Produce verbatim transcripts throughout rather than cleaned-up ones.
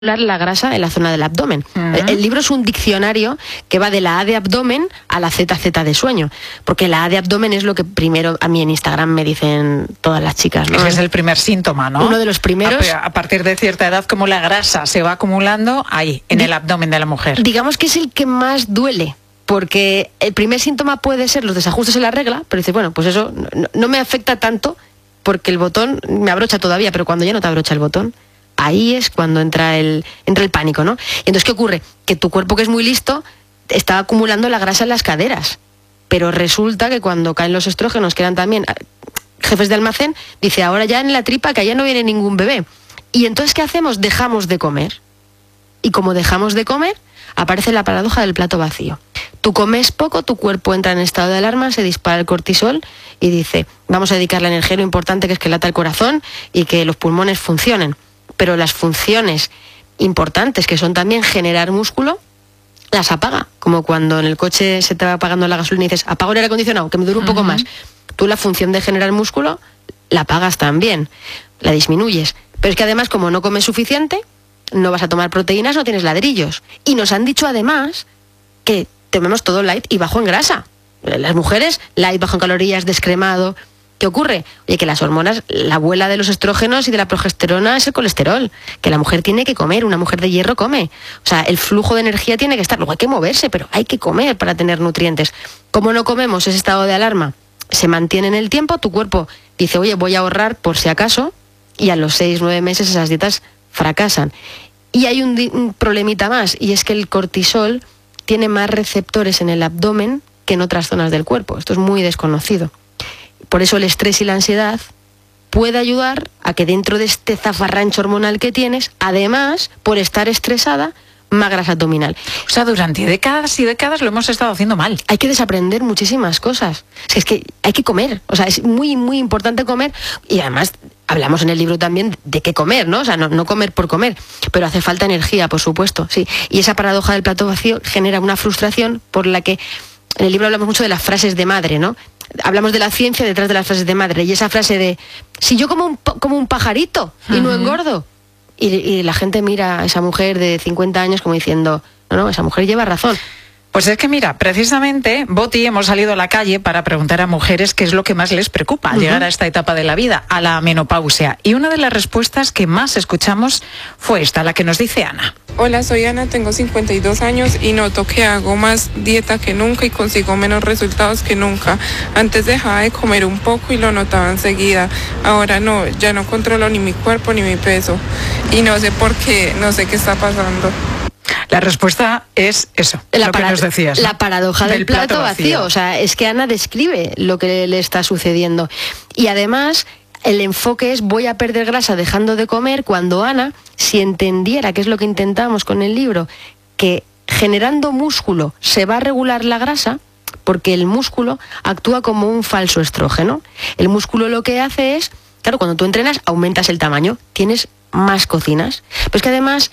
la grasa en la zona del abdomen. Uh-huh. el, el libro es un diccionario que va de la A de abdomen a la Z Z de sueño, porque la A de abdomen es lo que primero a mí en Instagram me dicen todas las chicas, ¿no? Ese es el primer síntoma, ¿no? Uno de los primeros. A, a partir de cierta edad, como la grasa se va acumulando ahí, en Di- el abdomen de la mujer. Digamos que es el que más duele, porque el primer síntoma puede ser los desajustes en la regla, pero dices, bueno, pues eso no, no me afecta tanto porque el botón me abrocha todavía, pero cuando ya no te abrocha el botón, ahí es cuando entra el, entra el pánico, ¿no? Y entonces, ¿qué ocurre? Que tu cuerpo, que es muy listo, está acumulando la grasa en las caderas. Pero resulta que cuando caen los estrógenos, que eran también jefes de almacén, dice, ahora ya en la tripa, que allá no viene ningún bebé. Y entonces, ¿qué hacemos? Dejamos de comer. Y como dejamos de comer, aparece la paradoja del plato vacío. Tú comes poco, tu cuerpo entra en estado de alarma, se dispara el cortisol y dice, vamos a dedicar la energía a lo importante que es que lata el corazón y que los pulmones funcionen. Pero las funciones importantes, que son también generar músculo, las apaga. Como cuando en el coche se te va apagando la gasolina y dices, apago el aire acondicionado, que me dure un poco más. Tú la función de generar músculo la apagas también, la disminuyes. Pero es que además, como no comes suficiente, no vas a tomar proteínas, no tienes ladrillos. Y nos han dicho además que tomemos todo light y bajo en grasa. Las mujeres, light, bajo en calorías, descremado. ¿Qué ocurre? Oye, que las hormonas, la abuela de los estrógenos y de la progesterona es el colesterol, que la mujer tiene que comer, una mujer de hierro come. O sea, el flujo de energía tiene que estar, luego hay que moverse, pero hay que comer para tener nutrientes. Como no comemos, ese estado de alarma se mantiene en el tiempo, tu cuerpo dice, oye, voy a ahorrar por si acaso, y a los seis, nueve meses esas dietas fracasan. Y hay un, di- un problemita más, y es que el cortisol tiene más receptores en el abdomen que en otras zonas del cuerpo. Esto es muy desconocido. Por eso el estrés y la ansiedad puede ayudar a que dentro de este zafarrancho hormonal que tienes, además, por estar estresada, más grasa abdominal. O sea, durante décadas y décadas lo hemos estado haciendo mal. Hay que desaprender muchísimas cosas. Es que, es que hay que comer. O sea, es muy, muy importante comer. Y además, hablamos en el libro también de qué comer, ¿no? O sea, no, no comer por comer. Pero hace falta energía, por supuesto, sí. Y esa paradoja del plato vacío genera una frustración por la que en el libro hablamos mucho de las frases de madre, ¿no? Hablamos de la ciencia detrás de las frases de madre. Y esa frase de, si yo como un, como un pajarito y no engordo. Y, y la gente mira a esa mujer de cincuenta años como diciendo, no, no, esa mujer lleva razón. Pues es que mira, precisamente, Boti, hemos salido a la calle para preguntar a mujeres qué es lo que más les preocupa al uh-huh. llegar a esta etapa de la vida, a la menopausia. Y una de las respuestas que más escuchamos fue esta, la que nos dice Ana. Hola, soy Ana, tengo cincuenta y dos años y noto que hago más dieta que nunca y consigo menos resultados que nunca. Antes dejaba de comer un poco y lo notaba enseguida. Ahora no, ya no controlo ni mi cuerpo ni mi peso. Y no sé por qué, no sé qué está pasando. La respuesta es eso, la lo que nos decías, ¿no? La paradoja del, del plato, plato vacío. vacío. O sea, es que Ana describe lo que le está sucediendo. Y además, el enfoque es voy a perder grasa dejando de comer, cuando Ana, si entendiera, que es lo que intentamos con el libro, que generando músculo se va a regular la grasa, porque el músculo actúa como un falso estrógeno. El músculo lo que hace es, claro, cuando tú entrenas aumentas el tamaño, tienes más cocinas. Pero es que además,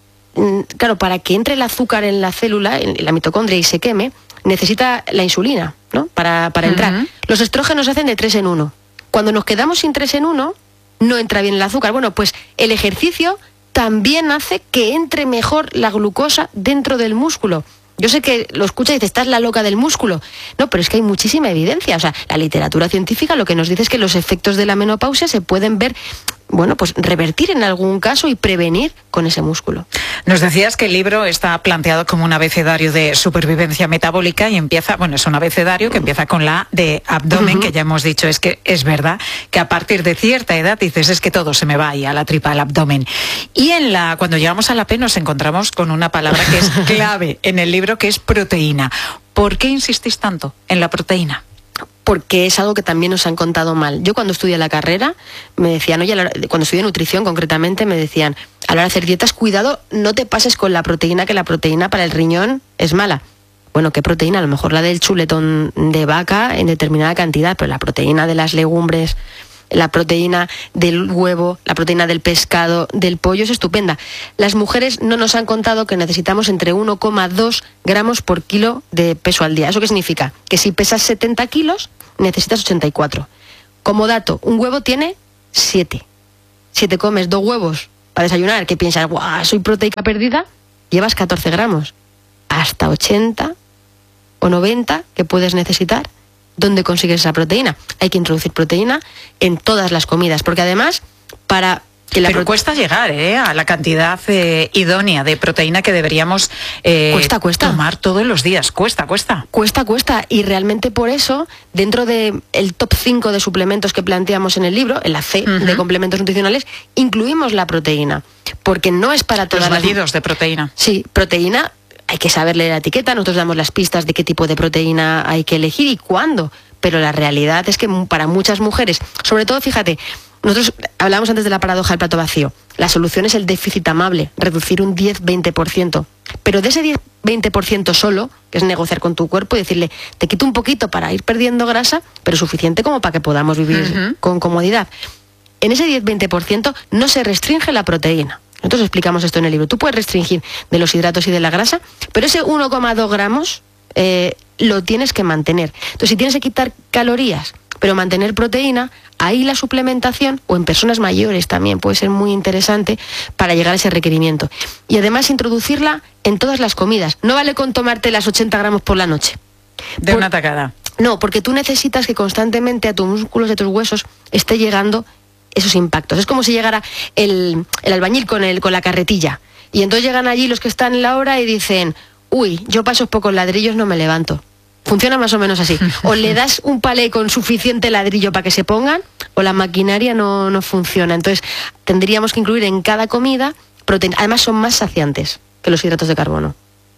claro, para que entre el azúcar en la célula, en la mitocondria, y se queme, necesita la insulina, ¿no? Para, para entrar. Uh-huh. Los estrógenos se hacen de tres en uno. Cuando nos quedamos sin tres en uno, no entra bien el azúcar. Bueno, pues el ejercicio también hace que entre mejor la glucosa dentro del músculo. Yo sé que lo escucha y dice, estás la loca del músculo. No, pero es que hay muchísima evidencia. O sea, la literatura científica lo que nos dice es que los efectos de la menopausia se pueden ver, bueno, pues revertir en algún caso y prevenir con ese músculo. Nos decías que el libro está planteado como un abecedario de supervivencia metabólica y empieza, bueno, es un abecedario que empieza con la A de abdomen, uh-huh. que ya hemos dicho, es que es verdad que a partir de cierta edad dices, es que todo se me va ahí a la tripa, al abdomen. Y en la, cuando llegamos a la P nos encontramos con una palabra que es clave en el libro, que es proteína. ¿Por qué insistís tanto en la proteína? Porque es algo que también nos han contado mal. Yo cuando estudié la carrera, me decían, oye, cuando estudié nutrición concretamente, me decían, a la hora de hacer dietas, cuidado, no te pases con la proteína, que la proteína para el riñón es mala. Bueno, ¿qué proteína? A lo mejor la del chuletón de vaca en determinada cantidad, pero la proteína de las legumbres, la proteína del huevo, la proteína del pescado, del pollo, es estupenda. Las mujeres no nos han contado que necesitamos entre uno coma dos gramos por kilo de peso al día. ¿Eso qué significa? Que si pesas setenta kilos, necesitas ochenta y cuatro. Como dato, un huevo tiene siete. Si te comes dos huevos para desayunar, que piensas, guau, soy proteica perdida, llevas catorce gramos, hasta ochenta o noventa que puedes necesitar. ¿Dónde consigues esa proteína? Hay que introducir proteína en todas las comidas, porque además, para que la Pero prote- cuesta llegar ¿eh? a la cantidad eh, idónea de proteína que deberíamos eh, Cuesta, cuesta. tomar todos los días. Cuesta, cuesta. Cuesta, cuesta, y realmente por eso, dentro del top cinco de suplementos que planteamos en el libro, en la C Uh-huh. de complementos nutricionales, incluimos la proteína, porque no es para todas Los las... batidos de proteína. Sí, proteína, hay que saber leer la etiqueta, nosotros damos las pistas de qué tipo de proteína hay que elegir y cuándo, pero la realidad es que para muchas mujeres, sobre todo, fíjate, nosotros hablábamos antes de la paradoja del plato vacío, la solución es el déficit amable, reducir un diez a veinte por ciento, pero de ese diez a veinte por ciento solo, que es negociar con tu cuerpo y decirle, te quito un poquito para ir perdiendo grasa, pero suficiente como para que podamos vivir Uh-huh. con comodidad. En ese diez a veinte por ciento no se restringe la proteína. Nosotros explicamos esto en el libro. Tú puedes restringir de los hidratos y de la grasa, pero ese uno coma dos gramos eh, lo tienes que mantener. Entonces, si tienes que quitar calorías, pero mantener proteína, ahí la suplementación, o en personas mayores también puede ser muy interesante para llegar a ese requerimiento. Y además introducirla en todas las comidas. No vale con tomarte las ochenta gramos por la noche. De Por- una tacada. No, porque tú necesitas que constantemente a tus músculos y a tus huesos esté llegando esos impactos. Es como si llegara el, el albañil con, el, con la carretilla. Y entonces llegan allí los que están en la obra y dicen, uy, yo para esos pocos ladrillos no me levanto. Funciona más o menos así. O le das un palé con suficiente ladrillo para que se pongan, o la maquinaria no, no funciona. Entonces tendríamos que incluir en cada comida proteína. Además son más saciantes que los hidratos de carbono.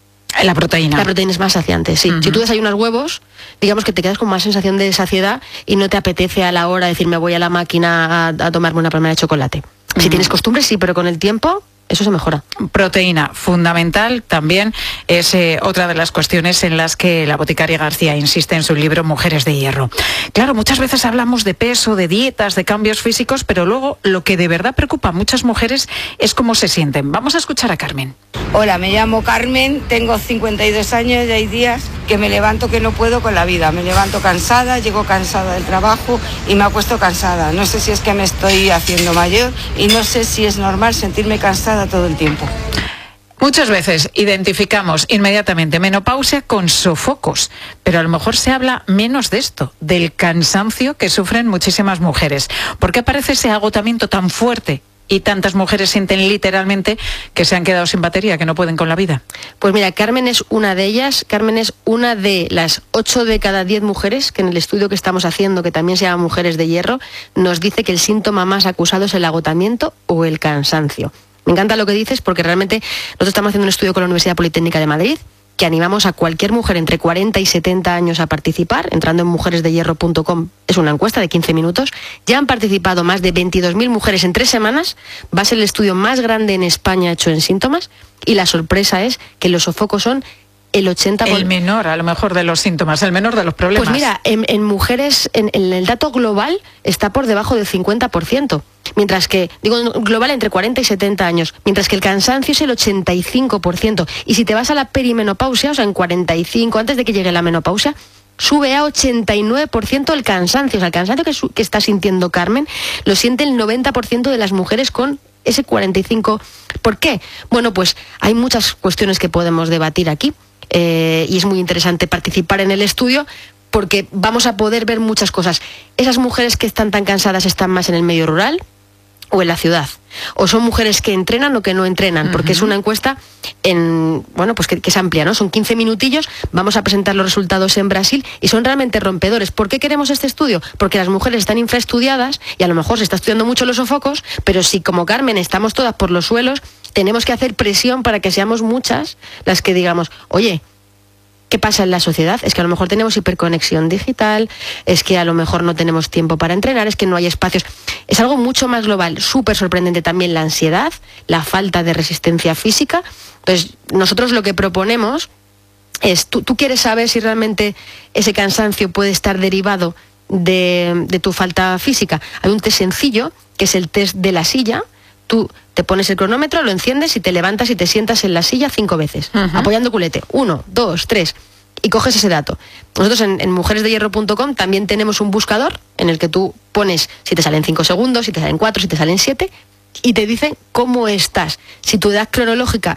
La proteína. La proteína es más saciante, sí. Uh-huh. Si tú desayunas huevos, digamos que te quedas con más sensación de saciedad y no te apetece a la hora decir me voy a la máquina a, a tomarme una palmera de chocolate. Uh-huh. Si tienes costumbre, sí, pero con el tiempo eso se mejora. Proteína, fundamental también, es eh, otra de las cuestiones en las que la boticaria García insiste en su libro Mujeres de Hierro. Claro, muchas veces hablamos de peso, de dietas, de cambios físicos, pero luego lo que de verdad preocupa a muchas mujeres es cómo se sienten. Vamos a escuchar a Carmen. Hola, me llamo Carmen, tengo cincuenta y dos años y hay días que me levanto que no puedo con la vida. Me levanto cansada, llego cansada del trabajo y me acuesto cansada. No sé si es que me estoy haciendo mayor y no sé si es normal sentirme cansada todo el tiempo. Muchas veces identificamos inmediatamente menopausia con sofocos, pero a lo mejor se habla menos de esto, del cansancio que sufren muchísimas mujeres. ¿Por qué aparece ese agotamiento tan fuerte y tantas mujeres sienten literalmente que se han quedado sin batería, que no pueden con la vida? Pues mira, Carmen es una de ellas. Carmen es una de las ocho de cada diez mujeres que en el estudio que estamos haciendo, que también se llama Mujeres de Hierro, nos dice que el síntoma más acusado es el agotamiento o el cansancio. Me encanta lo que dices porque realmente nosotros estamos haciendo un estudio con la Universidad Politécnica de Madrid que animamos a cualquier mujer entre cuarenta y setenta años a participar, entrando en mujeres de hierro punto com. Es una encuesta de quince minutos. Ya han participado más de veintidós mil mujeres en tres semanas. Va a ser el estudio más grande en España hecho en síntomas. Y la sorpresa es que los sofocos son el ochenta por ciento. El menor, a lo mejor, de los síntomas, el menor de los problemas. Pues mira, en, en mujeres, en, en el dato global está por debajo del cincuenta por ciento. Mientras que, digo, global entre cuarenta y setenta años, mientras que el cansancio es el ochenta y cinco por ciento. Y si te vas a la perimenopausia, o sea, en cuarenta y cinco, antes de que llegue la menopausia, sube a ochenta y nueve por ciento el cansancio. O sea, el cansancio que, su, que está sintiendo Carmen lo siente el noventa por ciento de las mujeres con ese cuarenta y cinco por ciento. ¿Por qué? Bueno, pues hay muchas cuestiones que podemos debatir aquí. Eh, y es muy interesante participar en el estudio porque vamos a poder ver muchas cosas. Esas mujeres que están tan cansadas están más en el medio rural o en la ciudad, o son mujeres que entrenan o que no entrenan, porque uh-huh. es una encuesta en, bueno, pues que, que es amplia, ¿no? Son quince minutillos, vamos a presentar los resultados en Brasil y son realmente rompedores. ¿Por qué queremos este estudio? Porque las mujeres están infraestudiadas y a lo mejor se está estudiando mucho los sofocos, pero si como Carmen estamos todas por los suelos, tenemos que hacer presión para que seamos muchas las que digamos, oye, ¿qué pasa en la sociedad? Es que a lo mejor tenemos hiperconexión digital, es que a lo mejor no tenemos tiempo para entrenar, es que no hay espacios. Es algo mucho más global, súper sorprendente también la ansiedad, la falta de resistencia física. Entonces, nosotros lo que proponemos es, tú, tú quieres saber si realmente ese cansancio puede estar derivado de, de tu falta física. Hay un test sencillo, que es el test de la silla. Tú te pones el cronómetro, lo enciendes y te levantas y te sientas en la silla cinco veces, uh-huh. apoyando culete. Uno, dos, tres. Y coges ese dato. Nosotros en, en mujeres de hierro punto com también tenemos un buscador en el que tú pones si te salen cinco segundos, si te salen cuatro, si te salen siete, y te dicen cómo estás. Si tu edad cronológica